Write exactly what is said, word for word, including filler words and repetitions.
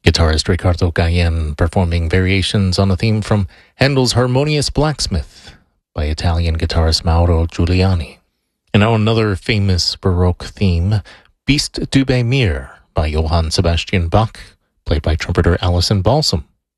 Guitarist Riccardo Gallen performing variations on a theme from Handel's Harmonious Blacksmith by Italian guitarist Mauro Giuliani. And now another famous Baroque theme, Beast du Bas Mir by Johann Sebastian Bach, played by trumpeter Alison Balsam.